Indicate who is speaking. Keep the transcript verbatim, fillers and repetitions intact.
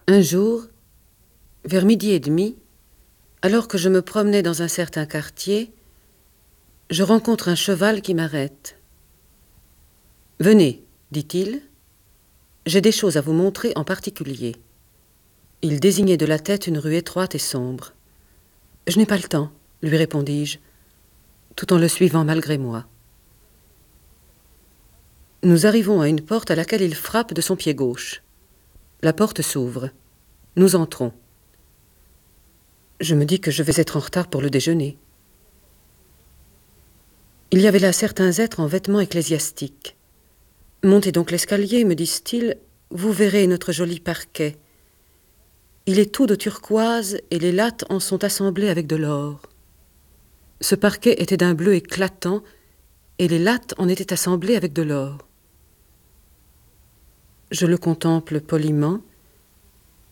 Speaker 1: Un jour, vers midi et demi, alors que je me promenais dans un certain quartier, je rencontre un cheval qui m'arrête. « Venez, dit-il, j'ai des choses à vous montrer en particulier. » Il désignait de la tête une rue étroite et sombre. « Je n'ai pas le temps, lui répondis-je, tout en le suivant malgré moi. » Nous arrivons à une porte à laquelle il frappe de son pied gauche. La porte s'ouvre. Nous entrons. Je me dis que je vais être en retard pour le déjeuner. Il y avait là certains êtres en vêtements ecclésiastiques. « Montez donc l'escalier, me disent-ils, vous verrez notre joli parquet. Il est tout de turquoise et les lattes en sont assemblées avec de l'or. » Ce parquet était d'un bleu éclatant et les lattes en étaient assemblées avec de l'or. Je le contemple poliment